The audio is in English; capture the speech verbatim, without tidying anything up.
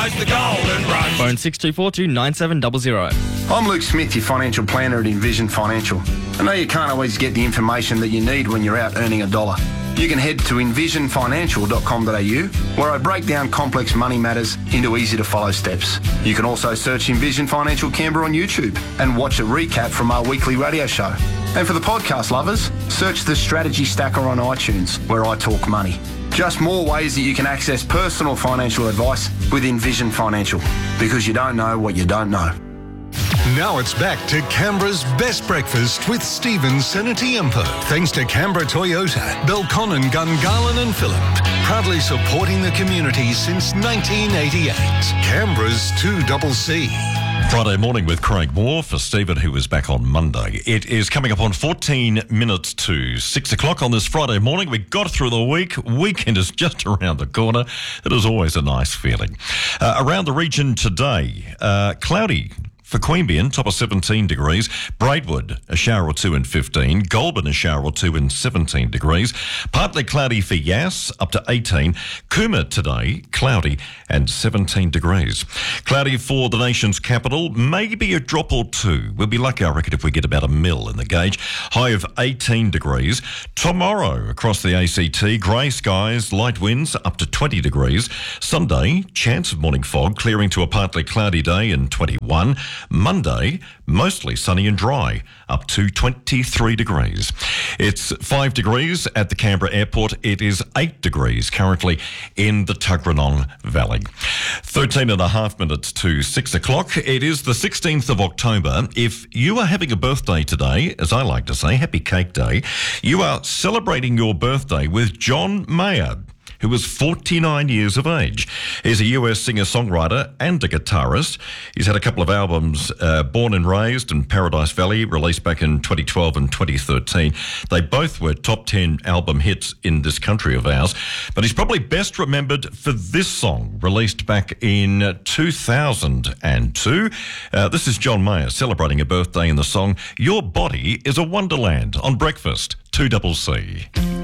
Almost the golden rush. Phone six two four two nine seven zero zero. I'm Luke Smith, your financial planner at Envision Financial. I know you can't always get the information that you need when you're out earning a dollar. You can head to envision financial dot com dot a u, where I break down complex money matters into easy-to-follow steps. You can also search Envision Financial Canberra on YouTube and watch a recap from our weekly radio show. And for the podcast lovers, search the Strategy Stacker on iTunes, where I talk money. Just more ways that you can access personal financial advice with Envision Financial, because you don't know what you don't know. Now it's back to Canberra's best breakfast with Stephen Senatiempo. Thanks to Canberra Toyota, Belconnen, Gungahlin and Phillip. Proudly supporting the community since nineteen eighty-eight. Canberra's two C C. Friday morning with Craig Moore for Stephen, who is back on Monday. It is coming up on fourteen minutes to six o'clock on this Friday morning. We got through the week. Weekend is just around the corner. It is always a nice feeling. Uh, around the region today, uh, cloudy. For Queanbeyan, top of seventeen degrees. Braidwood, a shower or two and fifteen. Goulburn, a shower or two and seventeen degrees. Partly cloudy for Yass, up to eighteen. Cooma today, cloudy and seventeen degrees. Cloudy for the nation's capital, maybe a drop or two. We'll be lucky, I reckon, if we get about a mil in the gauge. High of eighteen degrees. Tomorrow, across the A C T, grey skies, light winds, up to twenty degrees. Sunday, chance of morning fog, clearing to a partly cloudy day and twenty-one. Monday, mostly sunny and dry, up to twenty-three degrees. It's five degrees at the Canberra airport. It is eight degrees currently in the Tuggeranong Valley. thirteen and a half minutes to six o'clock. It is the sixteenth of October. If you are having a birthday today, as I like to say, happy cake day, you are celebrating your birthday with John Mayer, who was forty-nine years of age. He's a U S singer-songwriter and a guitarist. He's had a couple of albums, uh, Born and Raised and Paradise Valley, released back in twenty twelve and twenty thirteen. They both were top ten album hits in this country of ours. But he's probably best remembered for this song, released back in two thousand two. Uh, this is John Mayer celebrating a birthday in the song Your Body is a Wonderland on Breakfast, two C C.